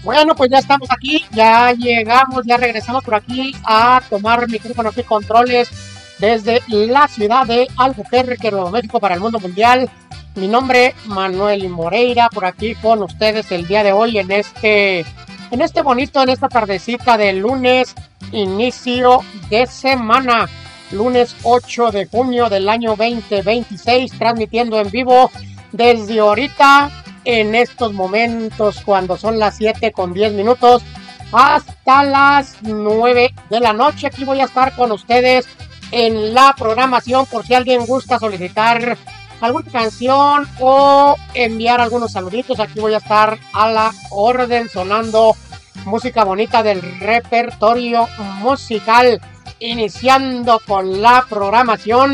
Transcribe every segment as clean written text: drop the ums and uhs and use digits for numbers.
Bueno, pues ya estamos aquí, ya llegamos, ya regresamos por aquí a tomar micrófonos y controles desde la ciudad de Albuquerque, Nuevo México, para el mundo mundial. Mi nombre, Manuel Moreira, por aquí con ustedes el día de hoy en esta tardecita de lunes, inicio de semana, lunes 8 de junio del año 2026, transmitiendo en vivo desde ahorita, en estos momentos, cuando son las 7:10 hasta las 9 de la noche. Aquí voy a estar con ustedes en la programación por si alguien gusta solicitar alguna canción o enviar algunos saluditos. Aquí voy a estar a la orden, sonando música bonita del repertorio musical, iniciando con la programación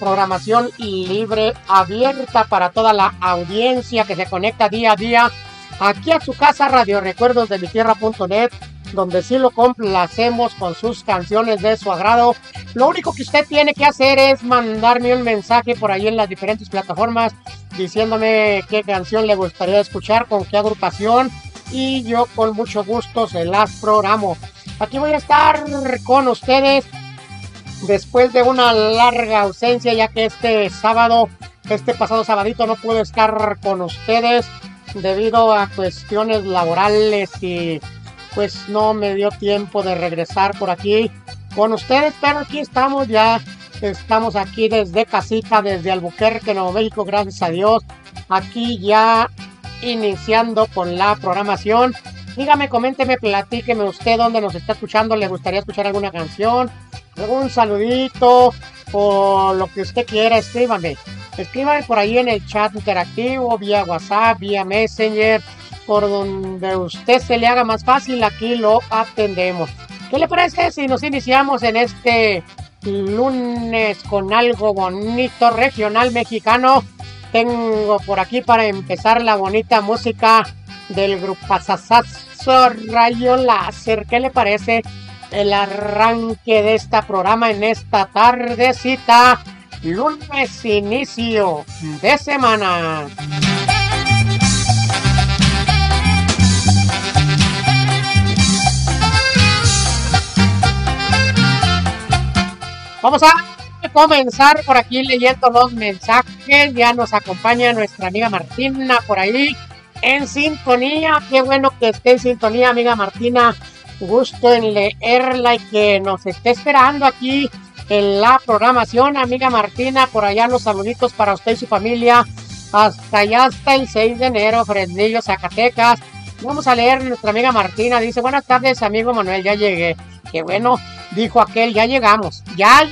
libre, abierta para toda la audiencia que se conecta día a día aquí a su casa, Radio Recuerdos de mi Tierra.net, donde sí lo complacemos con sus canciones de su agrado. Lo único que usted tiene que hacer es mandarme un mensaje por ahí en las diferentes plataformas diciéndome qué canción le gustaría escuchar, con qué agrupación, y yo con mucho gusto se las programo. Aquí voy a estar con ustedes después de una larga ausencia, ya que este pasado sabadito no pude estar con ustedes debido a cuestiones laborales y pues no me dio tiempo de regresar por aquí con ustedes, pero aquí estamos, ya estamos aquí desde casita, desde Albuquerque, Nuevo México, gracias a Dios, aquí ya iniciando con la programación. Dígame, coménteme, platíqueme usted dónde nos está escuchando, le gustaría escuchar alguna canción, algún saludito o lo que usted quiera. Escríbame por ahí en el chat interactivo, vía WhatsApp, vía Messenger, por donde usted se le haga más fácil, aquí lo atendemos. ¿Qué le parece si nos iniciamos en este lunes con algo bonito regional mexicano? Tengo por aquí para empezar la bonita música del grupazazazo Rayo Láser. ¿Qué le parece el arranque de este programa en esta tardecita, lunes, inicio de semana? Vamos a comenzar por aquí leyendo los mensajes. Ya nos acompaña nuestra amiga Martina por ahí en sintonía. Qué bueno que esté en sintonía, amiga Martina. Gusto en leerla y que nos esté esperando aquí en la programación, amiga Martina. Por allá los saluditos para usted y su familia. Hasta allá, hasta el 6 de enero, Fresnillo, Zacatecas. Vamos a leer, nuestra amiga Martina dice: buenas tardes, amigo Manuel, ya llegué. Qué bueno, dijo aquel, ya llegamos,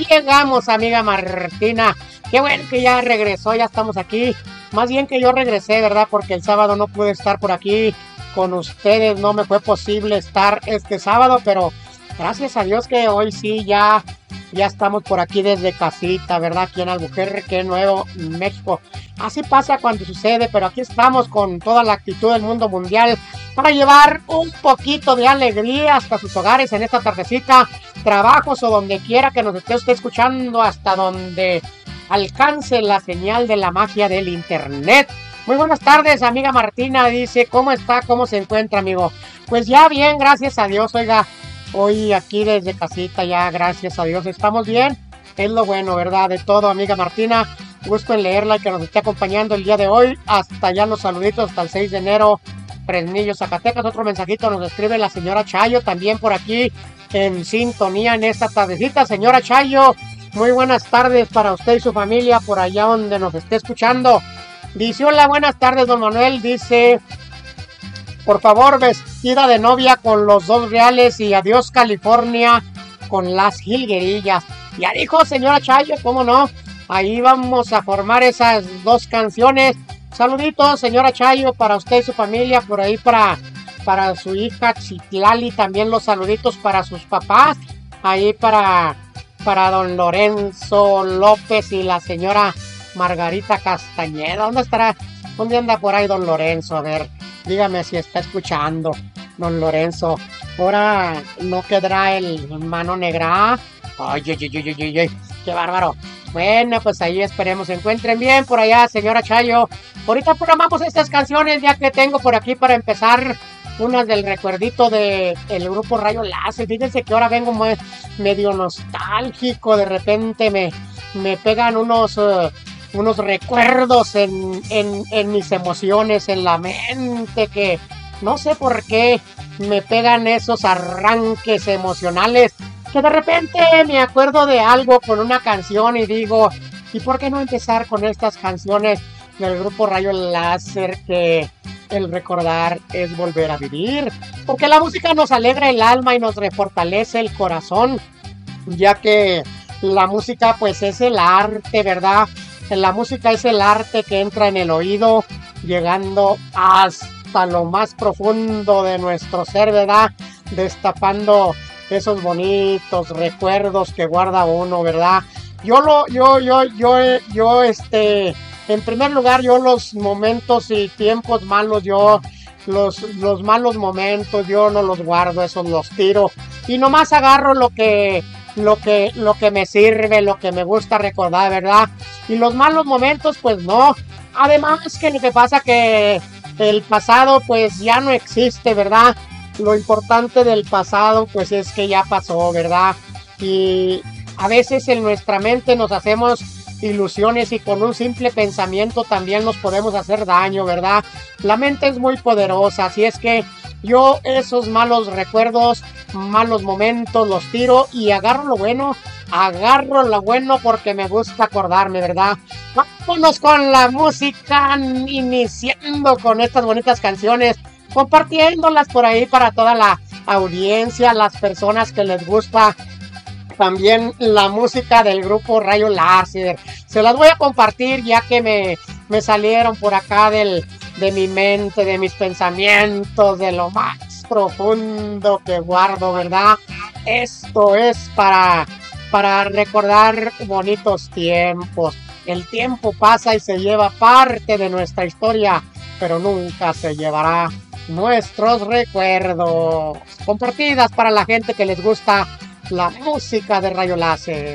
amiga Martina. Qué bueno que ya regresó, ya estamos aquí. Más bien que yo regresé, ¿verdad? Porque el sábado no pude estar por aquí con ustedes, no me fue posible estar este sábado, pero gracias a Dios que hoy sí ya estamos por aquí desde casita, ¿verdad? Aquí en Albuquerque, Nuevo México. Así pasa cuando sucede, pero aquí estamos con toda la actitud del mundo mundial para llevar un poquito de alegría hasta sus hogares en esta tardecita, trabajos o donde quiera que nos esté usted escuchando, hasta donde alcance la señal de la magia del internet. Muy buenas tardes, amiga Martina, dice: ¿cómo está? ¿Cómo se encuentra, amigo? Pues ya bien, gracias a Dios, oiga, hoy aquí desde casita ya, gracias a Dios, estamos bien, es lo bueno, ¿verdad? De todo, amiga Martina, gusto en leerla y que nos esté acompañando el día de hoy. Hasta allá los saluditos, hasta el 6 de enero, Fresnillo, Zacatecas. Otro mensajito nos escribe la señora Chayo, también por aquí en sintonía en esta tardecita. Señora Chayo, muy buenas tardes para usted y su familia por allá donde nos esté escuchando. Dice: hola, buenas tardes, don Manuel. Dice: por favor, vestida de novia con los 2 reales y adiós California con las jilguerillas. Ya dijo, señora Chayo, ¿cómo no? Ahí vamos a formar esas 2 canciones. Saluditos, señora Chayo, para usted y su familia, por ahí para su hija Chitlali, también los saluditos para sus papás, ahí para don Lorenzo López y la señora Margarita Castañeda. ¿Dónde estará? ¿Dónde anda por ahí don Lorenzo? A ver, dígame si está escuchando don Lorenzo. Ahora no quedará el mano negra. Ay, qué bárbaro. Bueno, pues ahí esperemos se encuentren bien por allá, señora Chayo. Ahorita programamos estas canciones ya que tengo por aquí para empezar unas del recuerdito de el grupo Rayo Láser. Fíjense que ahora vengo medio nostálgico, de repente me pegan unos recuerdos en mis emociones, en la mente, que no sé por qué me pegan esos arranques emocionales, que de repente me acuerdo de algo con una canción y digo, ¿y por qué no empezar con estas canciones del grupo Rayo Láser, que el recordar es volver a vivir? Porque la música nos alegra el alma y nos refortalece el corazón, ya que la música pues es el arte, ¿verdad? La música es el arte que entra en el oído, llegando hasta lo más profundo de nuestro ser, ¿verdad? Destapando esos bonitos recuerdos que guarda uno, ¿verdad? En primer lugar, yo los momentos y tiempos malos, los malos momentos, yo no los guardo, esos los tiro. Y nomás agarro lo que me sirve, lo que me gusta recordar, ¿verdad? Y los malos momentos, pues no. Además que lo que pasa que el pasado, pues ya no existe, ¿verdad? Lo importante del pasado, pues es que ya pasó, ¿verdad? Y a veces en nuestra mente nos hacemos ilusiones y con un simple pensamiento también nos podemos hacer daño, ¿verdad? La mente es muy poderosa, así es que yo esos malos recuerdos, malos momentos los tiro y agarro lo bueno porque me gusta acordarme, ¿verdad? Vámonos con la música, iniciando con estas bonitas canciones, compartiéndolas por ahí para toda la audiencia, las personas que les gusta también la música del grupo Rayo Láser. Se las voy a compartir ya que me salieron por acá de mi mente, de mis pensamientos, de lo más profundo que guardo, ¿verdad? Esto es para recordar bonitos tiempos. El tiempo pasa y se lleva parte de nuestra historia, pero nunca se llevará nuestros recuerdos. Compartidas para la gente que les gusta la música de Rayo Láser.